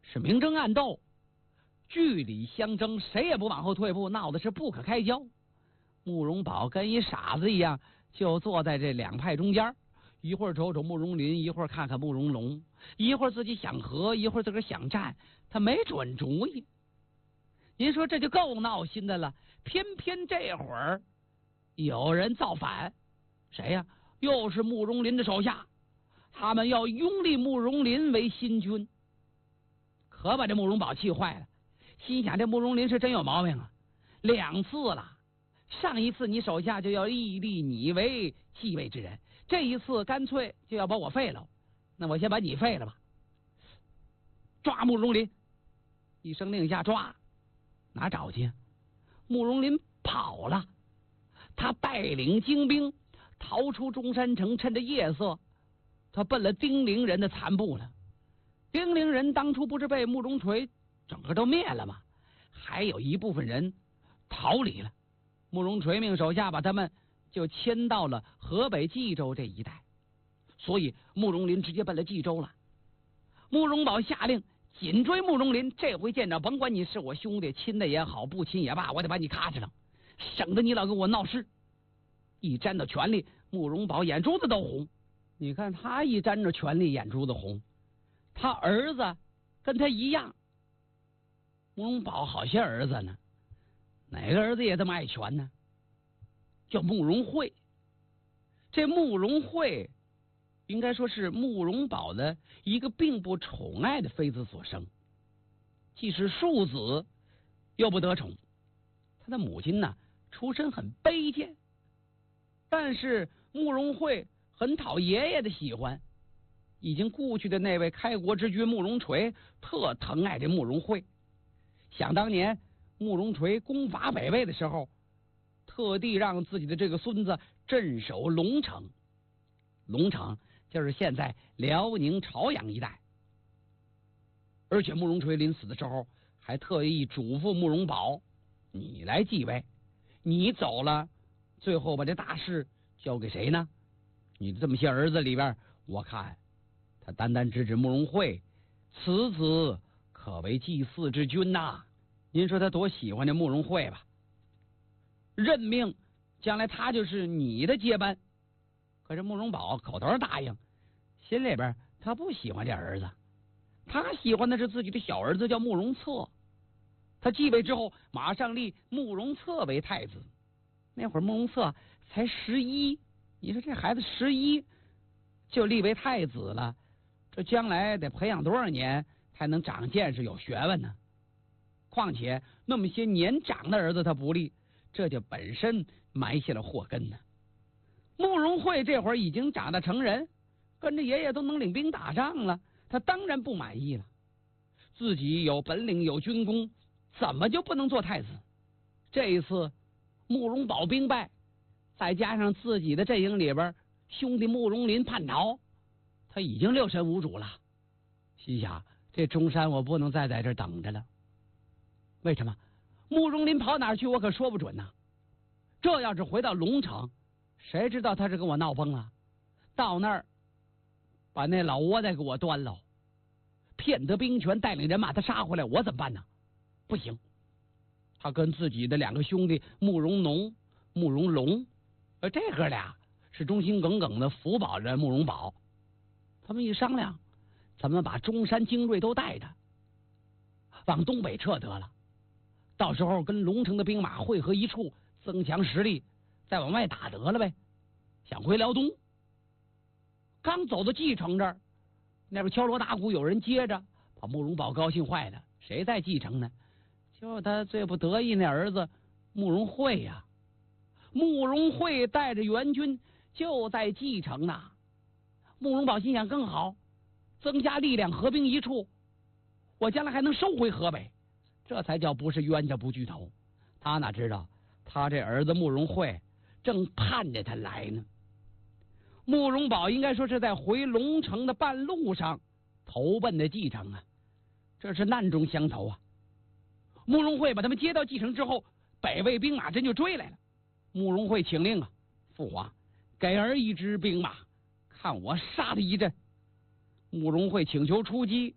是明争暗斗，据理相争，谁也不往后退步，闹的是不可开交。慕容宝跟一傻子一样，就坐在这两派中间，一会儿瞅瞅慕容林，一会儿看看慕容龙，一会儿自己想和，一会儿自个儿想战，他没准主意。您说这就够闹心的了，偏偏这会儿有人造反，谁呀？又是慕容林的手下，他们要拥立慕容林为新君，可把这慕容宝气坏了，心想这慕容林是真有毛病啊，2次了，上一次你手下就要立你为继位之人，这一次干脆就要把我废了，那我先把你废了吧。抓慕容林，一声令下抓，哪找去？慕容林跑了，他带领精兵逃出中山城，趁着夜色，他奔了丁陵人的残部了。丁陵人当初不是被慕容垂整个都灭了吗？还有一部分人逃离了，慕容垂命手下把他们就迁到了河北冀州这一带，所以慕容林直接奔了冀州了。慕容宝下令紧追慕容林，这回见着甭管你是我兄弟，亲的也好，不亲也罢，我得把你咔哧了，省得你老跟我闹事。一沾到权力，慕容宝眼珠子都红。你看他一沾着权力，眼珠子红。他儿子跟他一样，慕容宝好些儿子呢，哪个儿子也这么爱权呢？叫慕容慧。这慕容慧应该说是慕容宝的一个并不宠爱的妃子所生，既是庶子又不得宠。他的母亲呢，出身很卑贱，但是慕容慧很讨爷爷的喜欢。已经故去的那位开国之君慕容垂特疼爱这慕容慧。想当年慕容垂攻伐北魏的时候，特地让自己的这个孙子镇守龙城。龙城就是现在辽宁朝阳一带。而且慕容垂临死的时候还特意嘱咐慕容宝，你来继位，你走了，最后把这大事交给谁呢？你的这么些儿子里边，我看他单单指慕容慧，此子可为祭祀之君呐。您说他多喜欢这慕容慧吧？任命将来他就是你的接班。可是慕容宝口头答应，心里边他不喜欢这儿子，他喜欢的是自己的小儿子叫慕容策。他继位之后，马上立慕容策为太子。那会儿慕容策才11，你说这孩子11就立为太子了，这将来得培养多少年才能长见识有学问呢？况且那么些年长的儿子他不立，这就本身埋下了祸根呢。慕容慧这会儿已经长大成人，跟着爷爷都能领兵打仗了，他当然不满意了。自己有本领有军功，怎么就不能做太子？这一次慕容宝兵败，再加上自己的阵营里边兄弟慕容林叛逃，他已经六神无主了。心想这中山我不能再在这等着了。为什么？慕容林跑哪儿去我可说不准呐。这要是回到龙城，谁知道他是跟我闹崩了？到那儿把那老窝再给我端了，骗得兵权，带领人马他杀回来，我怎么办呢？不行。他跟自己的2个兄弟慕容农、慕容龙，这哥俩是忠心耿耿的辅保着慕容宝。他们一商量，咱们把中山精锐都带着往东北撤得了，到时候跟龙城的兵马汇合一处，增强实力，再往外打得了呗。想回辽东，刚走到蓟城这儿，那边敲锣打鼓有人接着，把慕容宝高兴坏了。谁在蓟城呢？就是他最不得意那儿子慕容慧呀。慕容慧带着援军就在蓟城呢。慕容宝心想更好，增加力量，合兵一处，我将来还能收回河北，这才叫不是冤家不聚头。他哪知道他这儿子慕容慧正盼着他来呢。慕容宝应该说是在回龙城的半路上投奔的蓟城啊，这是难中相投啊。慕容慧把他们接到蓟城之后，北魏兵马真就追来了。慕容慧请令啊，父皇给儿一支兵马，看我杀他一阵。慕容慧请求出击，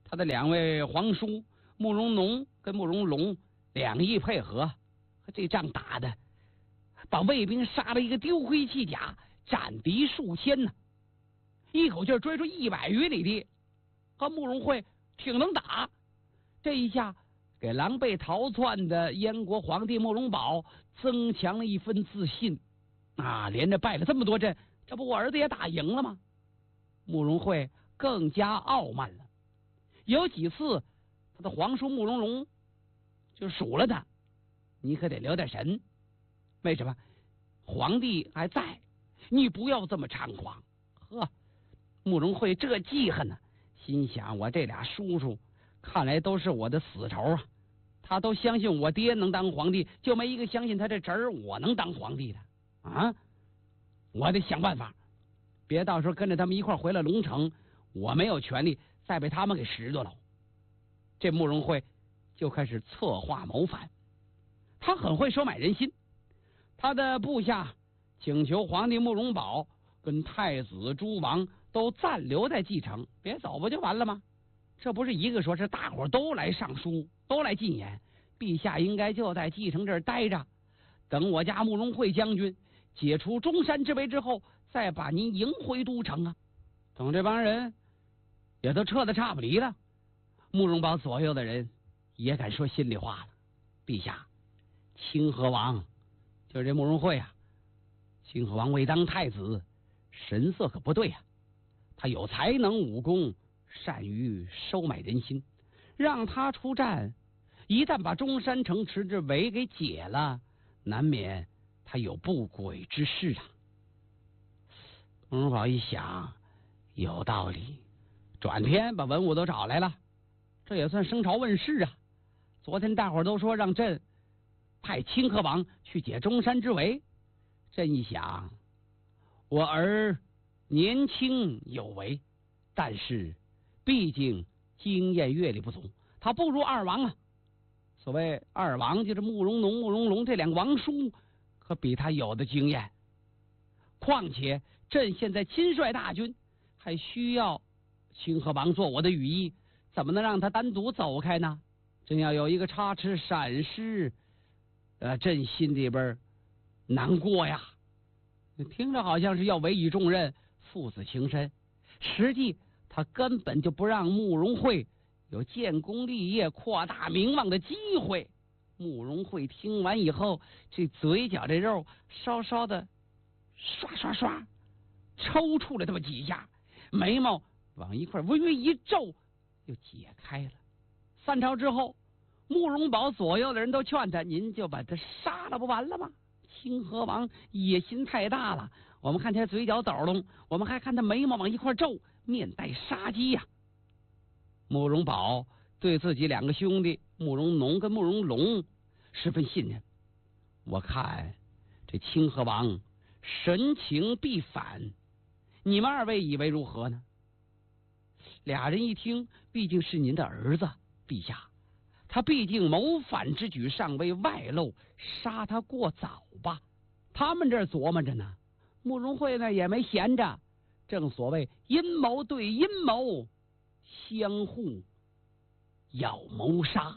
他的两位皇叔慕容农跟慕容龙两翼配合，这仗打的把卫兵杀了一个丢盔弃甲，斩敌数千呢，一口气追出100余里地。和慕容会挺能打，这一下给狼狈逃窜的燕国皇帝慕容宝增强了一分自信啊！连着败了这么多阵，这不我儿子也打赢了吗？慕容会更加傲慢了。有几次他的皇叔慕容龙就数了他，你可得留点神。为什么？皇帝还在，你不要这么猖狂。呵，慕容会这记恨呢，心想我这俩叔叔看来都是我的死仇啊！他都相信我爹能当皇帝，就没一个相信他这侄儿我能当皇帝的啊！我得想办法，别到时候跟着他们一块回了龙城，我没有权利再被他们给拾掇了。这慕容会就开始策划谋反，他很会收买人心。他的部下请求皇帝慕容宝跟太子诸王都暂留在继承，别走不就完了吗？这不是一个说，是大伙都来上书，都来进言，陛下应该就在继承这儿待着，等我家慕容会将军解除中山之围之后，再把您迎回都城啊。等这帮人也都撤得差不离了，慕容宝左右的人也敢说心里话了。陛下，清河王就是这慕容会啊，清河王未当太子，神色可不对啊。他有才能武功，善于收买人心，让他出战，一旦把中山城池之围给解了，难免他有不轨之事啊。慕容宝一想，有道理，转天把文武都找来了，这也算升朝问事啊。昨天大伙儿都说让朕派清河王去解中山之围，朕一想，我儿年轻有为，但是毕竟经验阅历不足，他不如二王啊。所谓二王就是慕容农、慕容龙这两个王叔，可比他有的经验。况且朕现在亲率大军，还需要清河王做我的羽翼，怎么能让他单独走开呢？真要有一个插翅闪失，朕心里边难过呀。听着好像是要委以重任，父子情深，实际他根本就不让慕容会有建功立业、扩大名望的机会。慕容会听完以后，这嘴角这肉稍稍的刷刷刷抽搐了这么几下，眉毛往一块微微一皱，就解开了。散朝之后，慕容宝左右的人都劝他，您就把他杀了不完了吗？清河王野心太大了，我们看他嘴角抖动，我们还看他眉毛往一块皱，面带杀机呀。慕容宝对自己两个兄弟慕容农跟慕容龙十分信任，我看这清河王神情必反，你们二位以为如何呢？俩人一听，毕竟是您的儿子，陛下，他毕竟谋反之举尚未外露，杀他过早吧？他们这儿琢磨着呢，慕容会呢也没闲着，正所谓阴谋对阴谋，相互要谋杀。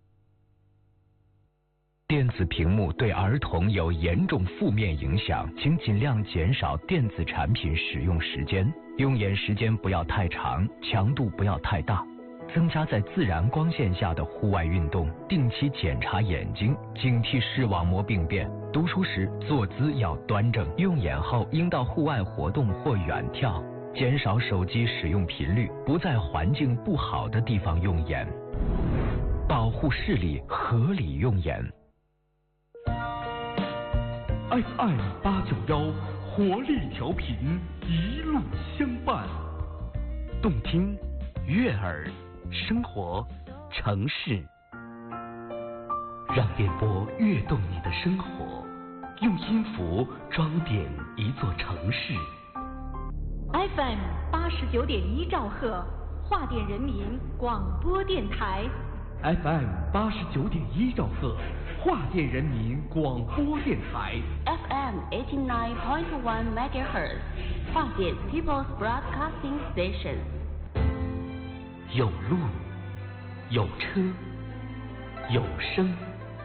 电子屏幕对儿童有严重负面影响，请尽量减少电子产品使用时间，用眼时间不要太长，强度不要太大。增加在自然光线下的户外运动，定期检查眼睛，警惕视网膜病变。读书时坐姿要端正，用眼后应到户外活动或远眺，减少手机使用频率，不在环境不好的地方用眼，保护视力，合理用眼。 FM 891活力调频，一路相伴， 动听悦耳，生活城市， 让电波跃动你的生活，用音符装点一座城市。 FM 89.1兆赫，华电人民广播电台。 FM 89.1兆赫，华电人民广播电台。 FM 89.1 MHz， 华电 People's Broadcasting Station。 有路，有车，有声。